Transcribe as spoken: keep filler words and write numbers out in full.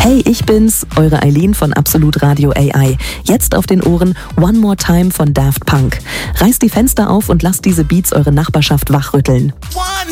Hey, ich bin's, eure Eileen von Absolut Radio A I. Jetzt auf den Ohren One More Time von Daft Punk. Reißt die Fenster auf und lasst diese Beats eure Nachbarschaft wachrütteln.